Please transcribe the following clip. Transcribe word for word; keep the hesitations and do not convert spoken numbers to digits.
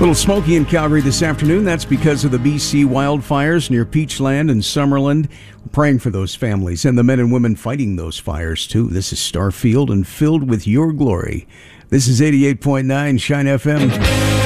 Little smoky in Calgary this afternoon. That's because of the B C wildfires near Peachland and Summerland. We're praying for those families and the men and women fighting those fires, too. This is Starfield and Filled with Your Glory. This is eighty-eight point nine Shine F M.